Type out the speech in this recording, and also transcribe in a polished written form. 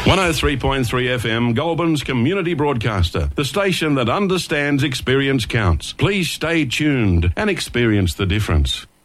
103.3 FM, Goulburn's community broadcaster, the station that understands experience counts. Please stay tuned and experience the difference.